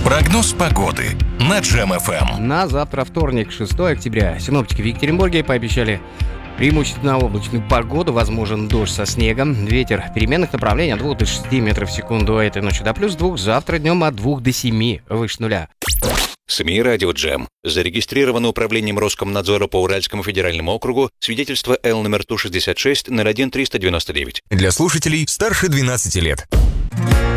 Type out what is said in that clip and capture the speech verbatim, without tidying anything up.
Прогноз погоды на Джем эф эм. На завтра, вторник, шестое октября, синоптики в Екатеринбурге пообещали преимущественно облачную погоду, возможен дождь со снегом, ветер переменных направлений от двух до шести метров в секунду, а этой ночью до плюс двух, завтра днем от двух до семи, выше нуля. СМИ «Радио Джем». Зарегистрировано управлением Роскомнадзора по Уральскому федеральному округу свидетельство Л номер Ту шестьдесят шесть ноль один триста девяносто девять. Для слушателей старше двенадцати лет.